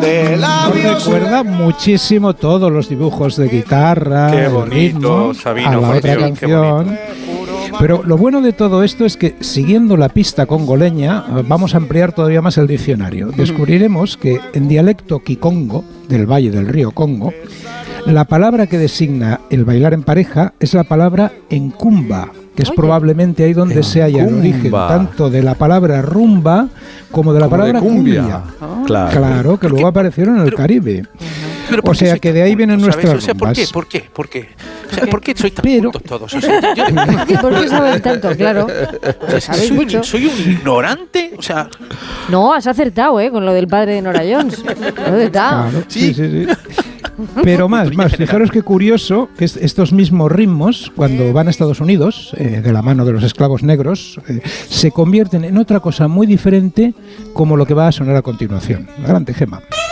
de labios. Recuerda muchísimo todos los dibujos de guitarra, Qué el bonito, ritmo, Sabino, a la por otra Dios, qué canción. Pero lo bueno de todo esto es que, siguiendo la pista congoleña, vamos a ampliar todavía más el diccionario. Descubriremos que en dialecto kikongo, del valle del río Congo, la palabra que designa el bailar en pareja es la palabra encumba, que es probablemente ahí donde se halla el origen tanto de la palabra rumba como de la palabra cumbia. Claro, que luego aparecieron en el Caribe. O sea, que de ahí vienen nuestras rumbas. ¿Por qué? O sea, ¿por qué sois tan cultos todos? O sea, ¿Por qué saben tanto? Claro. ¿Sabéis mucho? ¿Soy un ignorante? O sea... No, has acertado, con lo del padre de Nora Jones. Has acertado. Claro, sí. Pero más, fijaros qué curioso que estos mismos ritmos, cuando van a Estados Unidos, de la mano de los esclavos negros, se convierten en otra cosa muy diferente, como lo que va a sonar a continuación. Adelante, Gemma.